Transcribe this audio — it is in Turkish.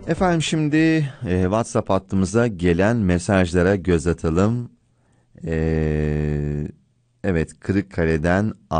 Efendim şimdi WhatsApp hattımıza gelen mesajlara göz atalım. Evet, Kırıkkale'den